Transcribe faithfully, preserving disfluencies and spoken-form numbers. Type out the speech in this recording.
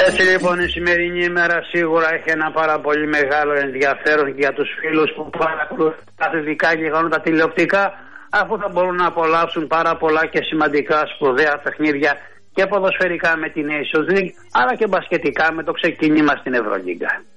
Έτσι λοιπόν η σημερινή ημέρα σίγουρα έχει ένα πάρα πολύ μεγάλο ενδιαφέρον για τους φίλους που παρακολουθούν τα αθλητικά γεγονότα τηλεοπτικά, αφού θα μπορούν να απολαύσουν πάρα πολλά και σημαντικά σπουδαία παιχνίδια και ποδοσφαιρικά με την Nations League, αλλά και μπασκετικά με το ξεκίνημα στην Ευρωλίγκα.